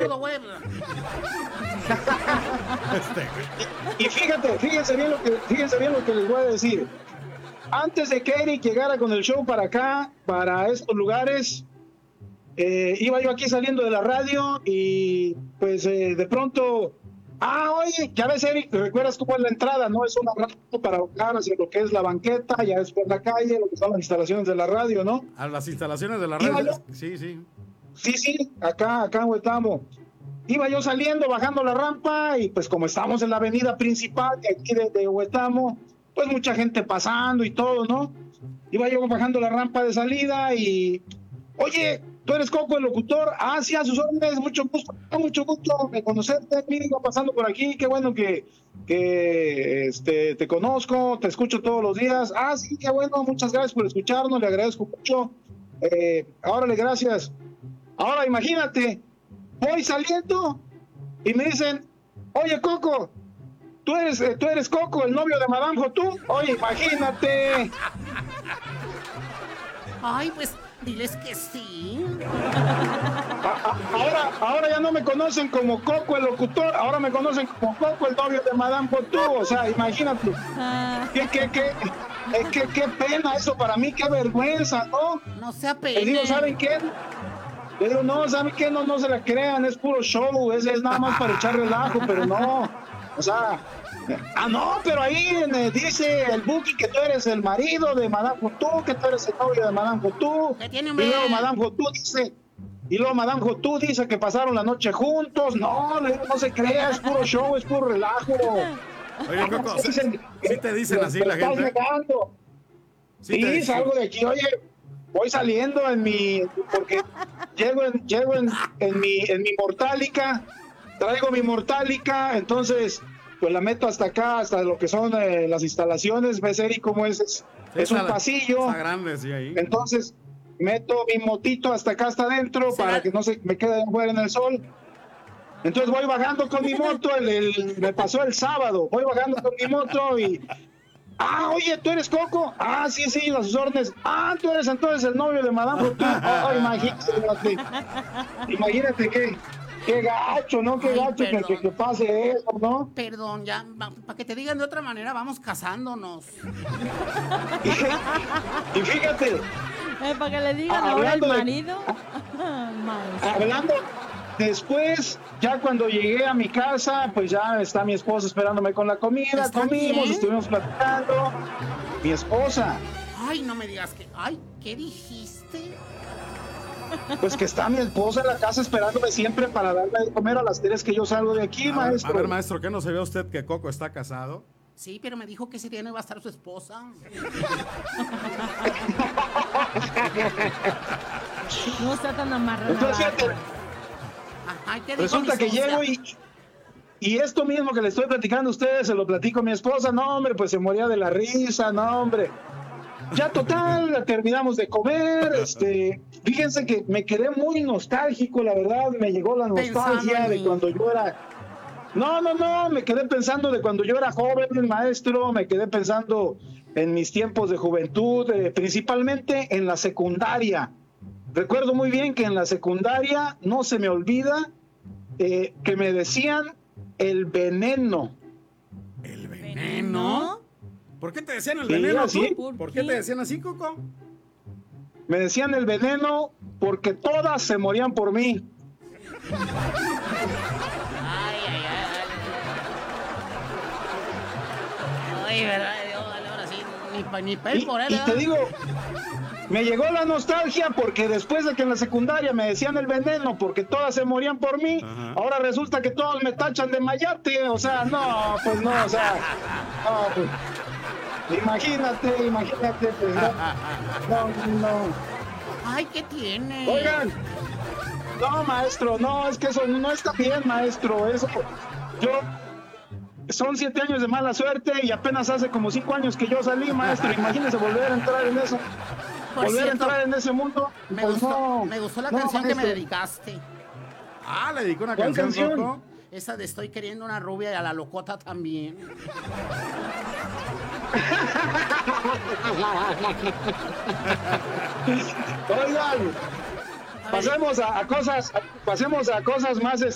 todo, güey. Y fíjense bien lo que les voy a decir. Antes de que Eric llegara con el show para acá, para estos lugares, iba yo aquí saliendo de la radio y pues de pronto, oye, ya ves, Eric, ¿te recuerdas cómo es la entrada? No es una radio para bajar hacia lo que es la banqueta, ya es por la calle, lo que son las instalaciones de la radio, ¿no? A las instalaciones de la radio. Sí. Sí, acá en Huetamo. Iba yo saliendo, bajando la rampa y pues como estamos en la avenida principal de aquí de Huetamo, pues mucha gente pasando y todo, ¿no? Iba yo bajando la rampa de salida y, oye, ¿tú eres Coco, el locutor? Sí, a sus órdenes, mucho gusto de conocerte. Mira, iba pasando por aquí, qué bueno que te conozco, te escucho todos los días. Sí, qué bueno, muchas gracias por escucharnos, le agradezco mucho. Órale, gracias. Ahora imagínate, voy saliendo y me dicen, oye, Coco, ¿tú eres Coco, el novio de Madame Jotú? Oye, imagínate. Ay, pues diles que sí. Ahora ya no me conocen como Coco el locutor, ahora me conocen como Coco el novio de Madame Jotú. O sea, imagínate. Qué pena eso para mí, qué vergüenza, ¿no? No se apene. Les digo, ¿saben qué? Les digo, no, ¿saben qué? No se la crean, es puro show, es nada más para echar relajo, pero no. O sea, no, pero ahí dice el Buki que tú eres el marido de Madame Jotú, que tú eres el novio de Madame Jotú. Y luego Madame Jotú dice que pasaron la noche juntos. No, no se crea, es puro show, es puro relajo. Oye, Coco, ¿sí te dicen así la gente? Sí, salgo de aquí, oye, voy saliendo porque llego en mi Mortálica, traigo mi Mortálica, entonces pues la meto hasta acá, hasta lo que son las instalaciones. ¿Ves, Eric, cómo es? Es un pasillo. Está grande, sí, ahí. Entonces meto mi motito hasta acá, hasta adentro, para que no se me quede fuera en el sol. Entonces voy bajando con mi moto, me pasó el sábado, voy bajando con mi moto y... oye, ¿tú eres Coco? Sí, a sus órdenes. Tú eres entonces el novio de Madame Jotú. Imagínate qué gacho, ¿no? Qué gacho que pase eso, ¿no? Perdón, ya, para que te digan de otra manera, vamos casándonos. Y fíjate. Para que le digan ahora el marido. Hablando... Después, ya cuando llegué a mi casa, pues ya está mi esposa esperándome con la comida, comimos, estuvimos platicando. Mi esposa. Ay, no me digas que... Ay, ¿qué dijiste? Pues que está mi esposa en la casa esperándome siempre para darme de comer a las 3 que yo salgo de aquí, maestro. A ver, maestro, ¿qué no se ve usted que Coco está casado? Sí, pero me dijo que ese día no iba a estar su esposa. No está tan amarrado. Entonces, fíjate, resulta que llego y esto mismo que le estoy platicando a ustedes, se lo platico a mi esposa. No, hombre, pues se moría de la risa, no, hombre. Ya total, terminamos de comer, fíjense que me quedé muy nostálgico, la verdad, me llegó la nostalgia de cuando yo era... No, me quedé pensando de cuando yo era joven, maestro, me quedé pensando en mis tiempos de juventud, principalmente en la secundaria. Recuerdo muy bien que en la secundaria, no se me olvida, que me decían el veneno. ¿El veneno? ¿Por qué te decían el veneno? ¿Sí? ¿Por qué te decían así, Coco? Me decían el veneno porque todas se morían por mí. Ay, verdad, ahora sí, ni pel por él. Y te digo, me llegó la nostalgia porque después de que en la secundaria me decían el veneno porque todas se morían por mí, ahora resulta que todos me tachan de mayate. O sea, no, pues no, o sea, no, pues, imagínate, pues no. Ay, ¿qué tiene? Oigan, no, maestro, no, es que eso no está bien, maestro, eso, son 7 años de mala suerte y apenas hace como 5 años que yo salí, maestro. Imagínese volver a entrar en eso. A entrar en ese mundo. Me gustó la canción que me dedicaste. Le dedicó una canción, Coco. Esa de Estoy queriendo una rubia y a la locota también. Oigan, pasemos a cosas más